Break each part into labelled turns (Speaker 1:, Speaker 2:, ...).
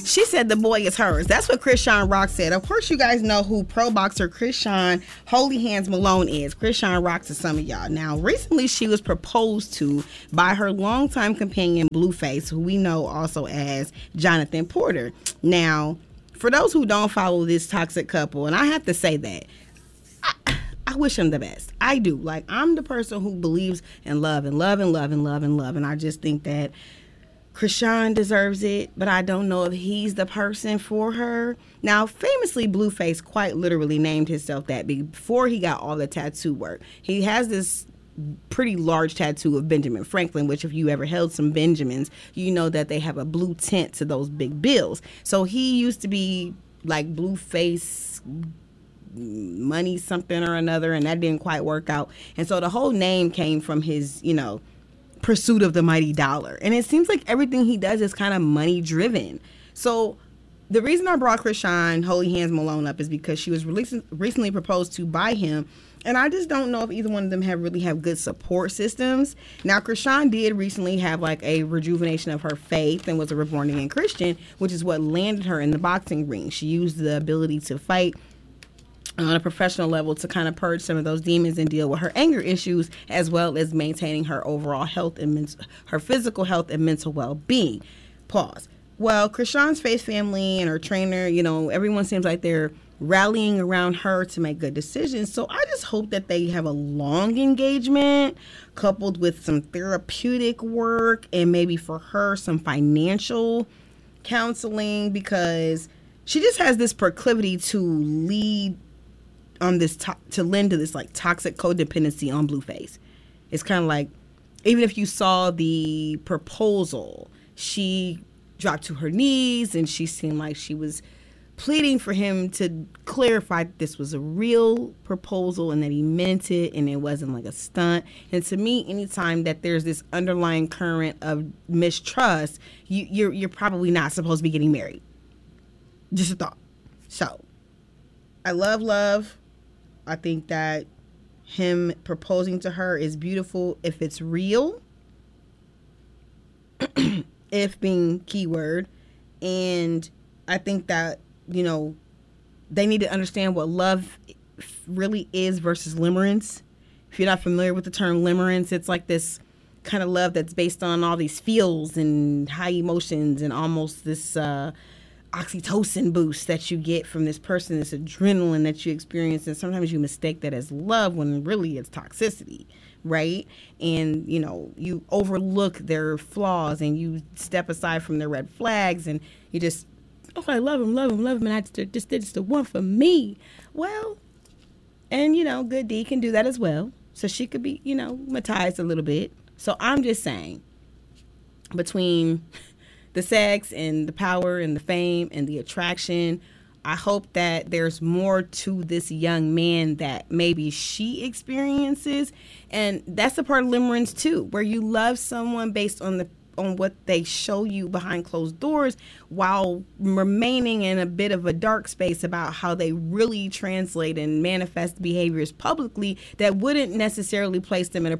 Speaker 1: She said the boy is hers. That's what Chrisean Rock said. Of course, you guys know who pro boxer Chrisean Holy Hands Malone is. Chrisean Rock to some of y'all. Now, recently she was proposed to by her longtime companion Blueface, who we know also as Jonathan Porter. Now, for those who don't follow this toxic couple, and I have to say that, I wish them the best. I do. Like, I'm the person who believes in love and love and love and love and love. And I just think that Chrisean deserves it, but I don't know if he's the person for her. Now, famously, Blueface quite literally named himself that before he got all the tattoo work. He has this pretty large tattoo of Benjamin Franklin, which if you ever held some Benjamins, you know that they have a blue tint to those big bills. So he used to be like Blueface Money something or another, and that didn't quite work out. And so the whole name came from his, pursuit of the mighty dollar. And it seems like everything he does is kind of money driven. So the reason I brought Chrisean Holy Hands Malone up is because she was recently proposed to by him. And I just don't know if either one of them have good support systems. Now, Chrisean did recently have like a rejuvenation of her faith and was a reborn again Christian, which is what landed her in the boxing ring. She used the ability to fight on a professional level to kind of purge some of those demons and deal with her anger issues, as well as maintaining her overall health and her physical health and mental well-being. Pause. Well, Chrisean's faith family and her trainer, everyone seems like they're rallying around her to make good decisions. So I just hope that they have a long engagement coupled with some therapeutic work and maybe for her some financial counseling, because she just has this proclivity to lead on this to lend to this like toxic codependency on Blueface. It's kind of like, even if you saw the proposal, she dropped to her knees and she seemed like she was pleading for him to clarify that this was a real proposal and that he meant it and it wasn't like a stunt. And to me, anytime that there's this underlying current of mistrust, you're probably not supposed to be getting married. Just a thought. So I love. I think that him proposing to her is beautiful if it's real. If being keyword. And I think that, they need to understand what love really is versus limerence. If you're not familiar with the term limerence, it's like this kind of love that's based on all these feels and high emotions and almost this oxytocin boost that you get from this person, this adrenaline that you experience, and sometimes you mistake that as love when really it's toxicity, right? And you overlook their flaws and you step aside from their red flags and you just, I love him, and I just did the one for me. Well, and Good D can do that as well, so she could be matized a little bit. So I'm just saying, between the sex and the power and the fame and the attraction, I hope that there's more to this young man that maybe she experiences. And that's a part of limerence too, where you love someone based on what they show you behind closed doors while remaining in a bit of a dark space about how they really translate and manifest behaviors publicly that wouldn't necessarily put them in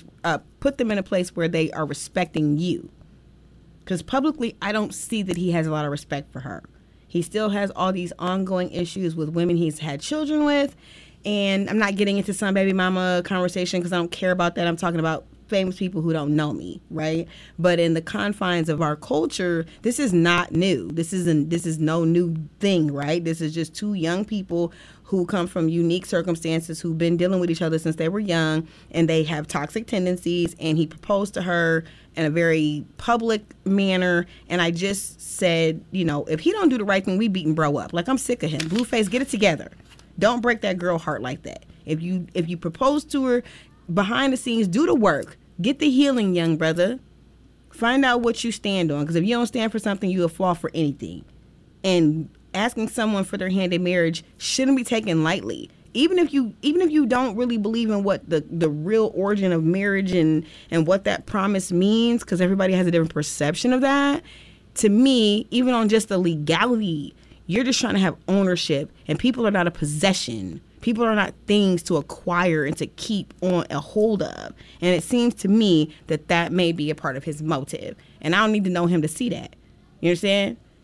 Speaker 1: a place where they are respecting you. Because publicly, I don't see that he has a lot of respect for her. He still has all these ongoing issues with women he's had children with. And I'm not getting into some baby mama conversation because I don't care about that. I'm talking about famous people who don't know me, right? But in the confines of our culture, this is not new. This is no new thing, right? This is just two young people who come from unique circumstances, who've been dealing with each other since they were young, and they have toxic tendencies, and he proposed to her in a very public manner. And I just said, if he don't do the right thing, we beating bro up. Like, I'm sick of him. Blueface, get it together. Don't break that girl heart like that. If you propose to her behind the scenes, do the work. Get the healing, young brother. Find out what you stand on. Because if you don't stand for something, you'll fall for anything. And asking someone for their hand in marriage shouldn't be taken lightly. Even if you don't really believe in what the real origin of marriage and what that promise means, because everybody has a different perception of that. To me, even on just the legality, you're just trying to have ownership, and people are not a possession. People are not things to acquire and to keep on a hold of. And it seems to me that may be a part of his motive. And I don't need to know him to see that. You understand?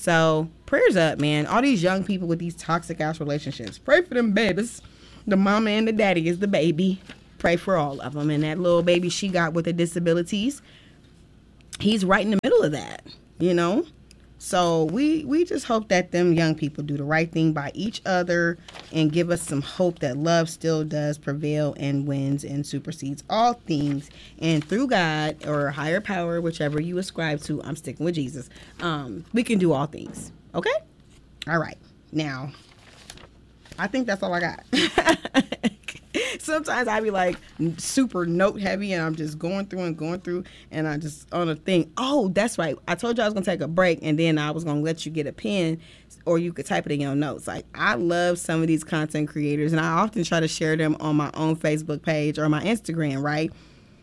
Speaker 1: So prayers up, man. All these young people with these toxic ass relationships. Pray for them babies. The mama and the daddy is the baby. Pray for all of them. And that little baby she got with the disabilities, he's right in the middle of that, you know? So we just hope that them young people do the right thing by each other and give us some hope that love still does prevail and wins and supersedes all things. And through God or higher power, whichever you ascribe to, I'm sticking with Jesus, we can do all things. Okay? All right. Now, I think that's all I got. Sometimes I be like super note heavy and I'm just going through and I just on a thing. Oh, that's right. I told you I was going to take a break and then I was going to let you get a pen or you could type it in your notes. Like, I love some of these content creators and I often try to share them on my own Facebook page or my Instagram, right?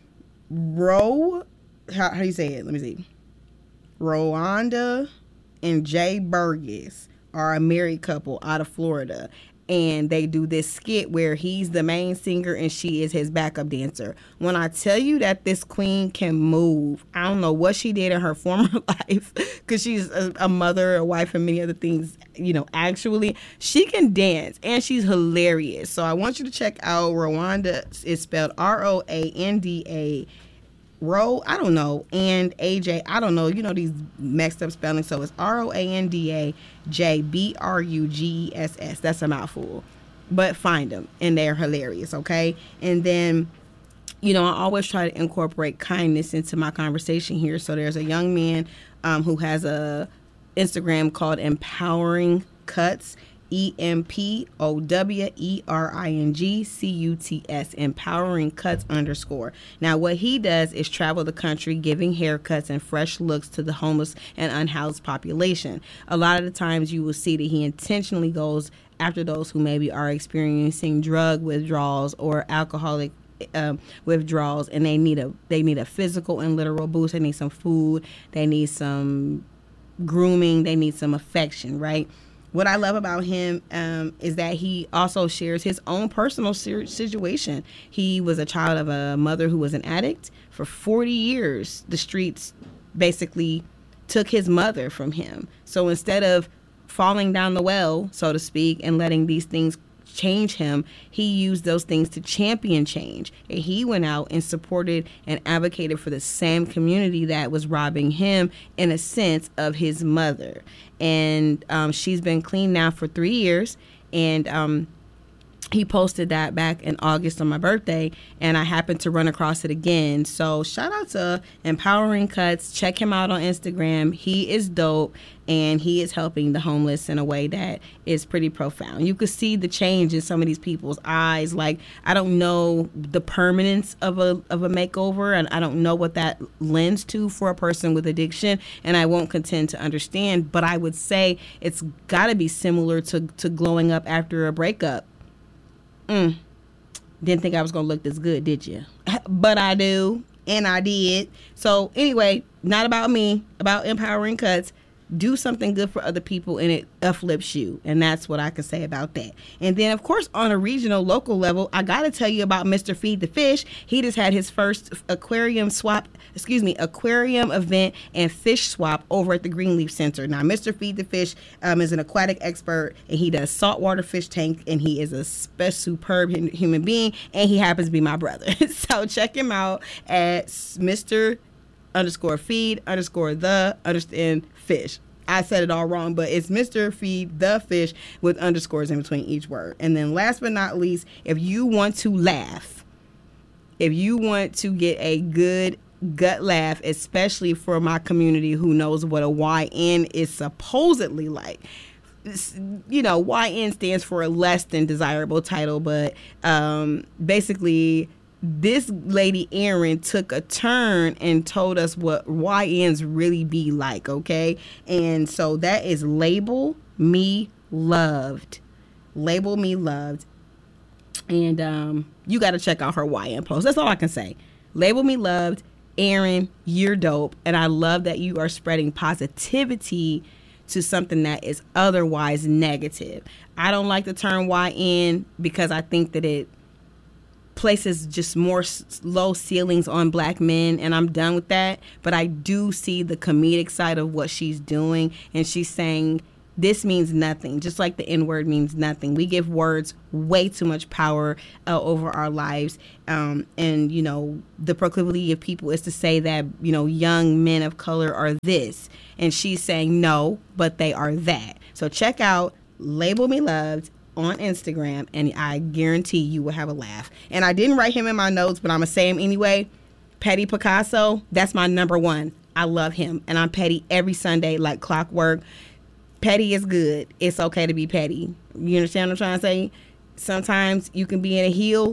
Speaker 1: How do you say it? Let me see. Rwanda and Jay Burgess are a married couple out of Florida. And they do this skit where he's the main singer and she is his backup dancer. When I tell you that this queen can move, I don't know what she did in her former life, because she's a mother, a wife, and many other things, you know, actually. She can dance, and she's hilarious. So I want you to check out Rwanda. It's spelled Roanda. I don't know, and AJ, I don't know, you know, these messed up spelling, so it's ROANDAJBRUGESS. That's a mouthful, but find them, and they're hilarious, okay? And then, you know, I always try to incorporate kindness into my conversation here. So there's a young man who has a Instagram called Empowering Cuts, EMPOWERINGCUTS, Empowering Cuts _. Now, what he does is travel the country giving haircuts and fresh looks to the homeless and unhoused population. A lot of the times you will see that he intentionally goes after those who maybe are experiencing drug withdrawals or alcoholic withdrawals, and they need a physical and literal boost. They need some food, they need some grooming, they need some affection, right? What I love about him is that he also shares his own personal situation. He was a child of a mother who was an addict. For 40 years, the streets basically took his mother from him. So instead of falling down the well, so to speak, and letting these things change him, he used those things to champion change. And he went out and supported and advocated for the same community that was robbing him, in a sense, of his mother. And she's been clean now for 3 years. And he posted that back in August on my birthday, and I happened to run across it again. So shout out to Empowering Cuts. Check him out on Instagram. He is dope, and he is helping the homeless in a way that is pretty profound. You could see the change in some of these people's eyes. Like, I don't know the permanence of a makeover, and I don't know what that lends to for a person with addiction, and I won't contend to understand, but I would say it's got to be similar to glowing up after a breakup. Didn't think I was going to look this good, did you? But I do, and I did. So anyway, not about me, about Empowering Cuts. Do something good for other people, and it uplifts you. And that's what I can say about that. And then, of course, on a regional, local level, I got to tell you about Mr. Feed the Fish. He just had his first aquarium event and fish swap over at the Greenleaf Center. Now, Mr. Feed the Fish is an aquatic expert, and he does saltwater fish tank, and he is a superb human being, and he happens to be my brother. So check him out at Mr_feed_the_fish. I said it all wrong, but it's Mr. Feed the Fish with underscores in between each word. And then last but not least, if you want to laugh, if you want to get a good gut laugh, especially for my community who knows what a YN is supposedly like. You know, YN stands for a less than desirable title, but basically this lady Erin took a turn and told us what YNs really be like, okay? And so that is Label Me Loved. Label Me Loved. And you got to check out her YN post. That's all I can say. Label Me Loved. Erin, you're dope. And I love that you are spreading positivity to something that is otherwise negative. I don't like the term YN because I think that it places just more low ceilings on black men, and I'm done with that. But I do see the comedic side of what she's doing, and she's saying this means nothing, just like the N-word means nothing. We give words way too much power over our lives. And, you know, the proclivity of people is to say that, you know, young men of color are this. And she's saying no, but they are that. So check out Label Me Loved on Instagram, and I guarantee you will have a laugh. And I didn't write him in my notes, but I'm going to say him anyway. Petty Picasso, that's my number one. I love him. And I'm petty every Sunday like clockwork. Petty is good. It's okay to be petty. You understand what I'm trying to say? Sometimes you can be in a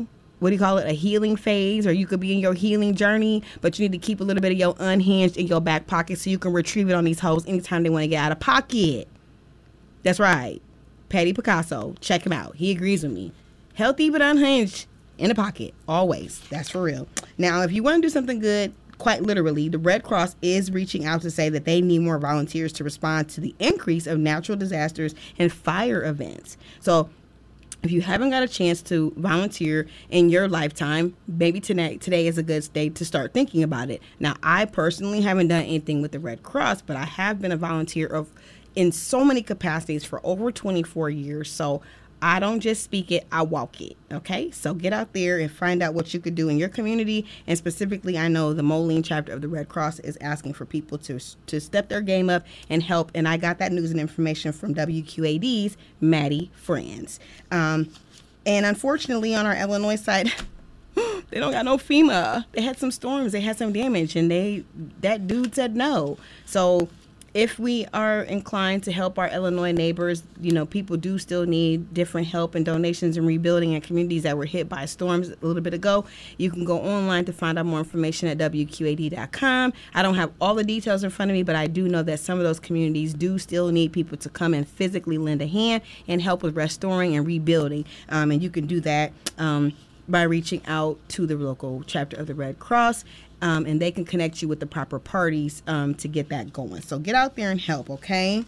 Speaker 1: healing phase, or you could be in your healing journey, but you need to keep a little bit of your unhinged in your back pocket so you can retrieve it on these hoes anytime they want to get out of pocket. That's right. Petty Picasso. Check him out. He agrees with me. Healthy but unhinged in the pocket. Always. That's for real. Now, if you want to do something good, quite literally, the Red Cross is reaching out to say that they need more volunteers to respond to the increase of natural disasters and fire events. So if you haven't got a chance to volunteer in your lifetime, maybe today is a good day to start thinking about it. Now, I personally haven't done anything with the Red Cross, but I have been a volunteer in so many capacities for over 24 years. So I don't just speak it, I walk it, okay? So get out there and find out what you could do in your community. And specifically, I know the Moline chapter of the Red Cross is asking for people to step their game up and help. And I got that news and information from WQAD's Maddie Franz. And unfortunately, on our Illinois side, they don't got no FEMA. They had some storms, they had some damage, and that dude said no. So if we are inclined to help our Illinois neighbors, you know, people do still need different help and donations and rebuilding in communities that were hit by storms a little bit ago. You can go online to find out more information at WQAD.com. I don't have all the details in front of me, but I do know that some of those communities do still need people to come and physically lend a hand and help with restoring and rebuilding. And you can do that by reaching out to the local chapter of the Red Cross. And they can connect you with the proper parties to get that going. So get out there and help, okay?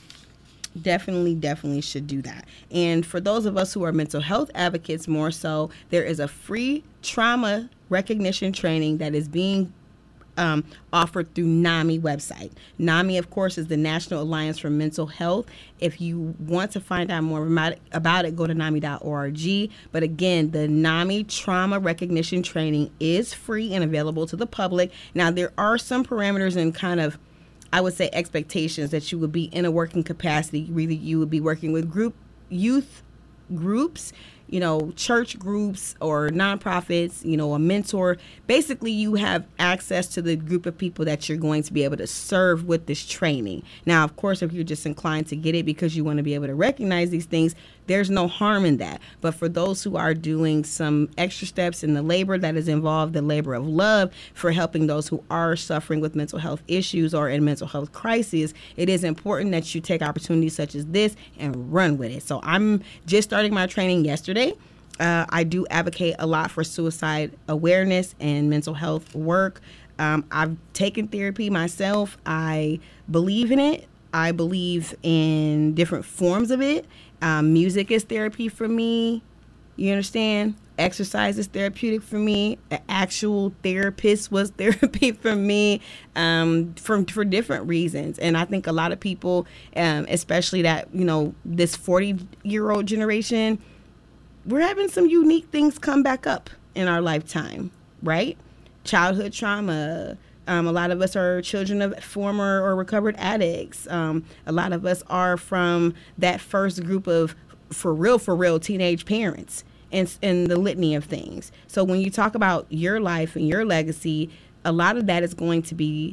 Speaker 1: Definitely should do that. And for those of us who are mental health advocates more so, there is a free trauma recognition training that is being offered through NAMI website. NAMI, of course, is the National Alliance for Mental Health. If you want to find out more about it, go to NAMI.org. But again, the NAMI Trauma Recognition Training is free and available to the public. Now, there are some parameters and kind of, I would say, expectations that you would be in a working capacity. Really, you would be working with youth groups, you know, church groups or nonprofits, you know, a mentor. Basically, you have access to the group of people that you're going to be able to serve with this training. Now, of course, if you're just inclined to get it because you want to be able to recognize these things, there's no harm in that. But for those who are doing some extra steps in the labor that is involved, the labor of love for helping those who are suffering with mental health issues or in mental health crises, it is important that you take opportunities such as this and run with it. So I'm just starting my training yesterday. I do advocate a lot for suicide awareness and mental health work. I've taken therapy myself. I believe in it. I believe in different forms of it. Music is therapy for me. You understand? Exercise is therapeutic for me. An actual therapist was therapy for me for different reasons. And I think a lot of people, especially that, you know, this 40-year-old generation, we're having some unique things come back up in our lifetime, right? Childhood trauma. A lot of us are children of former or recovered addicts. A lot of us are from that first group of for real teenage parents and the litany of things. So when you talk about your life and your legacy, a lot of that is going to be,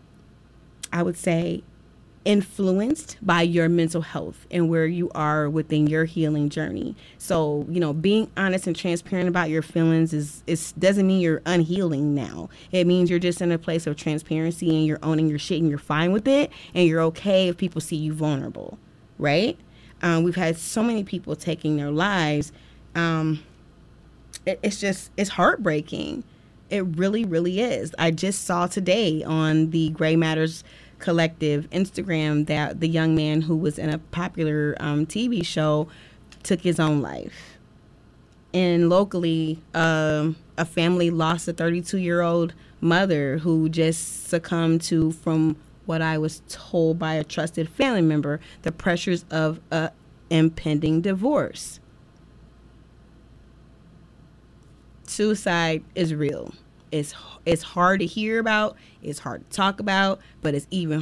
Speaker 1: I would say, influenced by your mental health and where you are within your healing journey. So, you know, being honest and transparent about your feelings is doesn't mean you're unhealing now. It means you're just in a place of transparency and you're owning your shit and you're fine with it and you're okay if people see you vulnerable, right? We've had so many people taking their lives. It's heartbreaking. It really is. I just saw today on the Gray Matters Collective Instagram that the young man who was in a popular TV show took his own life. And locally, a family lost a 32-year-old mother who just succumbed to, from what I was told by a trusted family member, the pressures of a impending divorce. Suicide is real. It's hard to hear about. It's hard to talk about, but it's even